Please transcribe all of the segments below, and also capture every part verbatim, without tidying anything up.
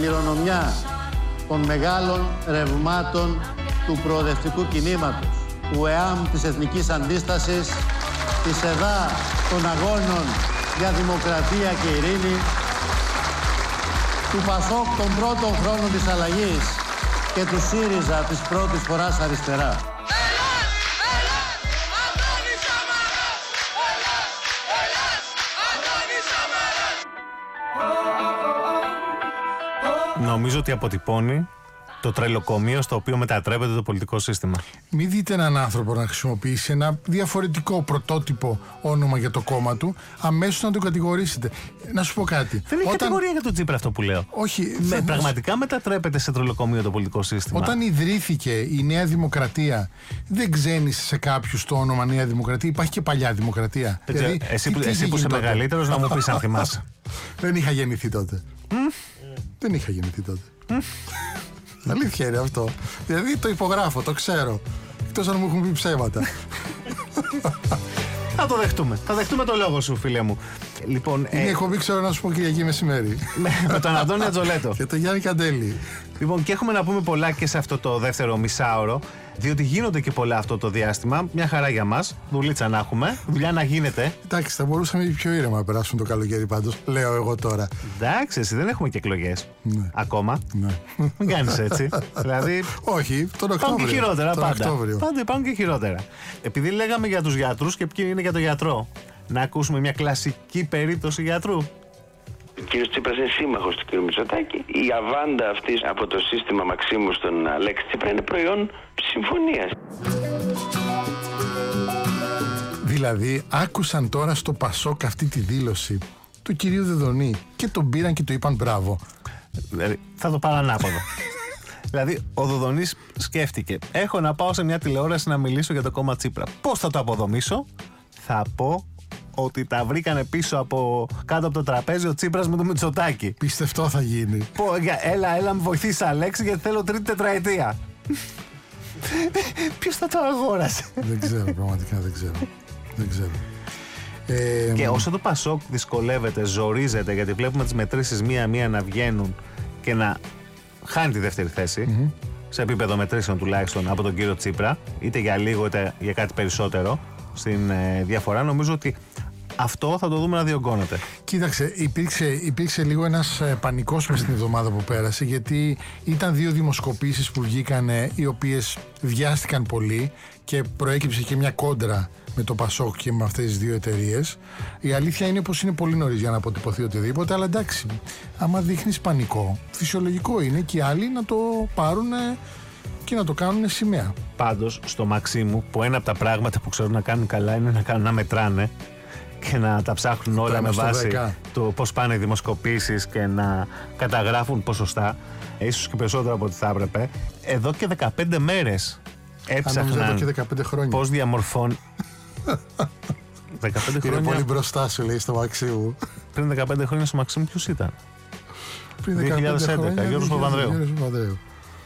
κληρονομιά των μεγάλων ρευμάτων του προοδευτικού κινήματος, του ΕΑΜ της Εθνικής Αντίστασης, της ΕΔΑ των Αγώνων για Δημοκρατία και Ειρήνη, του ΠΑΣΟΚ των πρώτων χρόνων της αλλαγής και του ΣΥΡΙΖΑ της πρώτης φοράς αριστερά. Νομίζω ότι αποτυπώνει το τρελοκομείο στο οποίο μετατρέπεται το πολιτικό σύστημα. Μην δείτε έναν άνθρωπο να χρησιμοποιήσει ένα διαφορετικό πρωτότυπο όνομα για το κόμμα του, αμέσως να τον κατηγορήσετε. Να σου πω κάτι. Δεν είναι Όταν... κατηγορία για τον Τσίπρα αυτό που λέω. Όχι. Με, θα... Πραγματικά μετατρέπεται σε τρελοκομείο το πολιτικό σύστημα. Όταν ιδρύθηκε η Νέα Δημοκρατία, δεν ξένησε σε κάποιους το όνομα Νέα Δημοκρατία. Υπάρχει και παλιά Δημοκρατία. Δηλαδή, εσύ τι, τι εσύ που είσαι μεγαλύτερος να μου πεις αν θυμάσαι. Δεν είχα γεννηθεί τότε. Mm. Δεν είχα γεννηθεί τότε. Mm. Αλήθεια είναι αυτό. Δηλαδή το υπογράφω, το ξέρω. Εκτός αν μου έχουν πει ψέματα. Θα το δεχτούμε. Θα δεχτούμε το λόγο σου, φίλε μου. Λοιπόν, είναι ε... εκπομπή, ξέρω να σου πω Κυριακή μεσημέρι. Με τον Αντώνη Ατζολέτο. Και τον Γιάννη Καντέλη. Λοιπόν, και έχουμε να πούμε πολλά και σε αυτό το δεύτερο μισάωρο. Διότι γίνονται και πολλά αυτό το διάστημα. Μια χαρά για μας. Δουλίτσα να έχουμε. Δουλειά να γίνεται. Εντάξει, θα μπορούσαμε πιο ήρεμα να περάσουν το καλοκαίρι πάντως. Λέω εγώ τώρα. Εντάξει, εσύ δεν έχουμε και εκλογές. Ναι. Ακόμα. Ναι. Μην κάνεις έτσι. Δηλαδή. Όχι, τον Οκτώβριο. Υπάρχουν και χειρότερα τον πάντα. Οκτώβριο. Πάντα υπάρχουν και χειρότερα. Επειδή λέγαμε για τους γιατρούς και ποιοι είναι για τον γιατρό. Να ακούσουμε μια κλασική περίπτωση γιατρού. Ο κύριος Τσίπρας είναι σύμμαχος του κύριου Μητσοτάκη. Η αβάντα αυτή από το σύστημα Μαξίμου στον Αλέξη Τσίπρα είναι προϊόν συμφωνίας. Δηλαδή, άκουσαν τώρα στο Πασόκ αυτή τη δήλωση του κυρίου Δεδονή και τον πήραν και του είπαν μπράβο. Δηλαδή, θα το πάρω ανάποδο. Δηλαδή, ο Δοδονής σκέφτηκε: έχω να πάω σε μια τηλεόραση να μιλήσω για το κόμμα Τσίπρα. Πώς θα το αποδομήσω? Θα πω ότι τα βρήκανε πίσω από κάτω από το τραπέζι ο Τσίπρας με το Μητσοτάκη. Πιστευτό θα γίνει. Πω, έλα, έλα, με βοηθήσει Αλέξη, γιατί θέλω τρίτη τετραετία. Ποιος θα το αγόρασε? Δεν ξέρω, πραγματικά δεν ξέρω. Δεν ξέρω. Ε, και όσο το Πασόκ δυσκολεύεται, ζορίζεται, γιατί βλέπουμε τις μετρήσεις μία-μία να βγαίνουν και να χάνει τη δεύτερη θέση, mm-hmm. σε επίπεδο μετρήσεων τουλάχιστον από τον κύριο Τσίπρα, είτε για λίγο είτε για κάτι περισσότερο στην ε, διαφορά, νομίζω ότι αυτό θα το δούμε να διωγγώνεται. Κοίταξε, υπήρξε, υπήρξε λίγο ένας ε, πανικός μες την εβδομάδα που πέρασε, γιατί ήταν δύο δημοσκοπήσεις που βγήκαν, ε, οι οποίες βιάστηκαν πολύ και προέκυψε και μια κόντρα με το Πασόκ και με αυτές τις δύο εταιρείες. Η αλήθεια είναι πως είναι πολύ νωρίς για να αποτυπωθεί οτιδήποτε, αλλά εντάξει, άμα δείχνεις πανικό, φυσιολογικό είναι και οι άλλοι να το πάρουν ε, και να το κάνουν σημαία. Πάντως, στο Μαξίμου, που ένα από τα πράγματα που ξέρουν να κάνουν καλά είναι να, κάνουν, να μετράνε και να τα ψάχνουν όλα με βάση το πώς πάνε οι δημοσκοπήσεις και να καταγράφουν ποσοστά, ίσως και περισσότερο από ό,τι θα έπρεπε. Εδώ και δεκαπέντε μέρες έψαχναν πώς διαμορφώνει. δεκαπέντε χρόνια. Είναι πολύ μπροστά σου, λέει, στο Μαξίμου. Πριν δεκαπέντε χρόνια στο Μαξίμου ποιος ήταν? Πριν δύο χιλιάδες έντεκα, Γιώργος Παπανδρέου.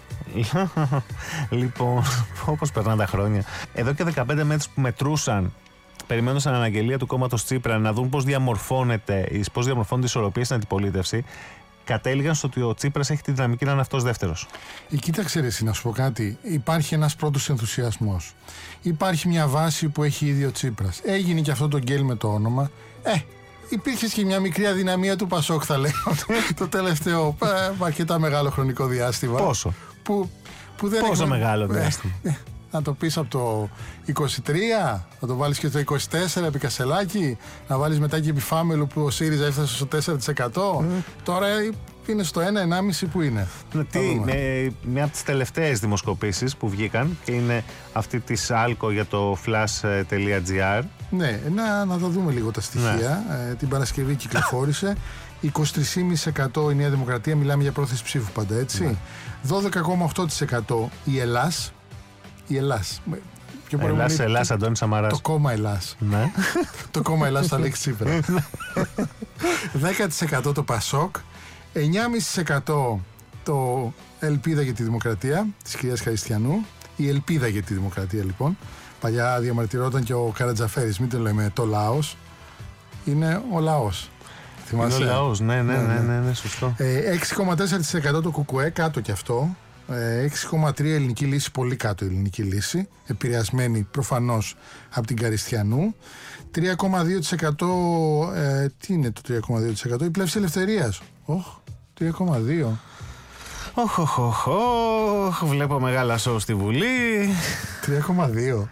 Λοιπόν, όπως περνάνε τα χρόνια. Εδώ και δεκαπέντε μέρες που μετρούσαν, περιμένοντας την αναγγελία του κόμματος Τσίπρα να δουν πώς διαμορφώνεται, πώς διαμορφώνεται η ισορροπία στην αντιπολίτευση, κατέληγαν στο ότι ο Τσίπρας έχει τη δυναμική να είναι αυτός δεύτερος. Ε, κοίταξε ρε, εσύ, να σου πω κάτι. Υπάρχει ένας πρώτος ενθουσιασμός. Υπάρχει μια βάση που έχει ήδη ο Τσίπρας. Έγινε και αυτό το γκέλ με το όνομα. Ε, υπήρχε και μια μικρή αδυναμία του Πασόκ, θα λέω, το τελευταίο ε, αρκετά μεγάλο χρονικό διάστημα. Πόσο? Που, που δεν Πόσο έχουμε... μεγάλο διάστημα? Ε, ε, να το πεις από το είκοσι τρία, να το βάλεις και το είκοσι τέσσερα επί Κασελάκη, να βάλεις μετά και επί Φάμελου που ο ΣΥΡΙΖΑ έφτασε στο τέσσερα τοις εκατό. Mm. Τώρα είναι στο ένα ενάμιση τοις εκατό που είναι. Τι, με, μια από τις τελευταίες δημοσκοπήσεις που βγήκαν και είναι αυτή της Άλκο για το flash.gr. Ναι, να, να τα δούμε λίγο τα στοιχεία. Ναι. Ε, την Παρασκευή κυκλοφόρησε. είκοσι τρία κόμμα πέντε τοις εκατό η Νέα Δημοκρατία, μιλάμε για πρόθεση ψήφου πάντα, έτσι. Ναι. δώδεκα κόμμα οκτώ τοις εκατό η Ελλάς. Η Ελλάς. Ελλάς, Ελλάς, Αντώνη Σαμαράς. Το κόμμα Ελλάς. Ναι. Το κόμμα Ελλάς θα λέξει Τσίπρα. δέκα τοις εκατό το Πασόκ. εννιά κόμμα πέντε τοις εκατό το Ελπίδα για τη Δημοκρατία της κυρίας Χαριστιανού. Η Ελπίδα για τη Δημοκρατία, λοιπόν. Παλιά διαμαρτυρόταν και ο Καρατζαφέρης. Μην το λέμε το λαός. Είναι ο λαός. Θυμάσαι. Είναι ο λαός, ναι, ναι, ναι, ναι, ναι, σωστό. Ε, έξι κόμμα τέσσερα τοις εκατό το Κουκουέ, κάτω κι αυτό. Ε, έξι κόμμα τρία τοις εκατό ελληνική λύση, πολύ κάτω η ελληνική λύση. Επηρεασμένη προφανώς από την Καριστιανού. τρία κόμμα δύο τοις εκατό, ε, τι είναι το τρία κόμμα δύο τοις εκατό, η Πλεύση Ελευθερίας. Οχ, τρία κόμμα δύο. Οχ, οχ, οχ, οχ, βλέπω μεγάλα σοου στη Βουλή. τρία κόμμα δύο.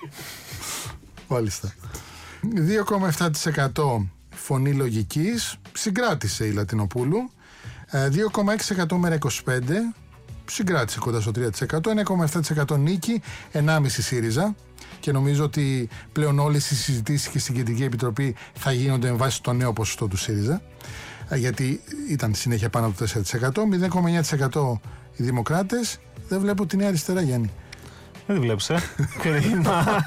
Μάλιστα. δύο κόμμα επτά τοις εκατό Φωνή Λογικής, συγκράτησε η Λατινοπούλου. δύο κόμμα έξι τοις εκατό Μέρα είκοσι πέντε, συγκράτησε κοντά στο τρία τοις εκατό. ένα κόμμα επτά τοις εκατό Νίκη, ενάμιση τοις εκατό ΣΥΡΙΖΑ. Και νομίζω ότι πλέον όλες οι συζητήσεις και στην Κεντρική Επιτροπή θα γίνονται με βάση το νέο ποσοστό του ΣΥΡΙΖΑ, γιατί ήταν συνέχεια πάνω από το τέσσερα τοις εκατό. μηδέν κόμμα εννιά τοις εκατό οι Δημοκράτες. Δεν βλέπω τη Νέα Αριστερά, Γιάννη. Δεν τη βλέπεις, ε. Κρίμα.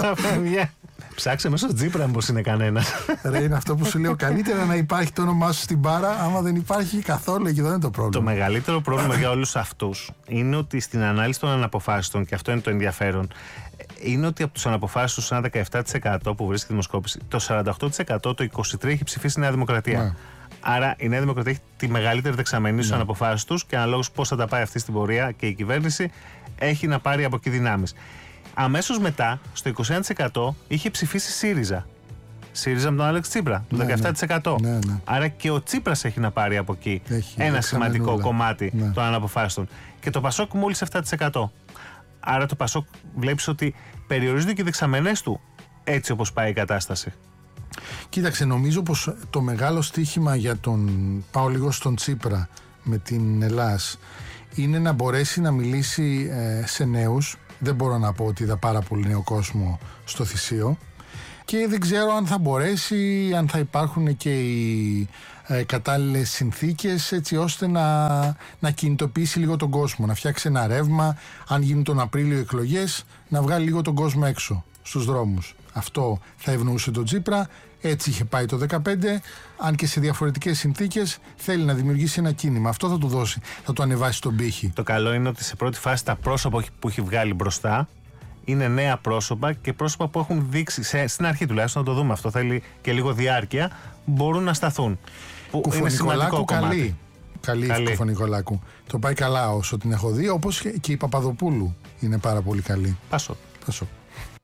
Ψάξε μέσω Τσίπρα πως είναι κανένας. Ρε, είναι αυτό που σου λέω. Καλύτερα να υπάρχει το όνομά σου στην μπάρα, άμα δεν υπάρχει καθόλου, εκεί δεν είναι το πρόβλημα. Το μεγαλύτερο πρόβλημα για όλους αυτούς είναι ότι στην ανάλυση των αναποφάσιστων, και αυτό είναι το ενδιαφέρον, είναι ότι από τους αναποφάσιστους ένα δεκαεπτά τοις εκατό που βρίσκει τη δημοσκόπηση, το σαράντα οκτώ τοις εκατό, το είκοσι τρία τοις εκατό έχει ψηφίσει η Νέα Δημοκρατία. Ναι. Άρα η Νέα Δημοκρατία έχει τη μεγαλύτερη δεξαμενή στους ναι. αναποφάσιστους και αναλόγως πώς θα τα πάει αυτή στην πορεία και η κυβέρνηση έχει να πάρει από εκεί δυνάμεις. Αμέσως μετά, στο είκοσι ένα τοις εκατό είχε ψηφίσει ΣΥΡΙΖΑ. ΣΥΡΙΖΑ με τον Άλεξ Τσίπρα, το ναι, δεκαεπτά τοις εκατό. Ναι, ναι. Άρα και ο Τσίπρας έχει να πάρει από εκεί έχει, ένα σημαντικό όλα. κομμάτι ναι. των αναποφάσιστων. Και το Πασόκ μόλις επτά τοις εκατό. Άρα το Πασόκ βλέπεις ότι περιορίζονται και οι δεξαμενές του έτσι όπως πάει η κατάσταση. Κοίταξε, νομίζω πως το μεγάλο στοίχημα για τον, πάω λίγο στον Τσίπρα με την Ελλάς, είναι να μπορέσει να μιλήσει ε, σε νέους. Δεν μπορώ να πω ότι είδα πάρα πολύ νέο κόσμο στο Θησίο και δεν ξέρω αν θα μπορέσει, αν θα υπάρχουν και οι ε, κατάλληλες συνθήκες έτσι ώστε να, να κινητοποιήσει λίγο τον κόσμο, να φτιάξει ένα ρεύμα, αν γίνουν τον Απρίλιο εκλογές, να βγάλει λίγο τον κόσμο έξω στους δρόμους. Αυτό θα ευνοούσε τον Τσίπρα, έτσι είχε πάει το δεκαπέντε, αν και σε διαφορετικές συνθήκες θέλει να δημιουργήσει ένα κίνημα. Αυτό θα του δώσει, θα του ανεβάσει τον πύχη. Το καλό είναι ότι σε πρώτη φάση τα πρόσωπα που έχει βγάλει μπροστά είναι νέα πρόσωπα και πρόσωπα που έχουν δείξει, σε, στην αρχή τουλάχιστον να το δούμε, αυτό θέλει και λίγο διάρκεια, μπορούν να σταθούν. Που είναι σημαντικό κομμάτι. Καλή, καλή, καλή. Κουφονικολάκου. Το πάει καλά όσο την έχω δει, όπως και η Παπαδοπούλου είναι πάρα πολύ καλή. Πάσο. Πάσο.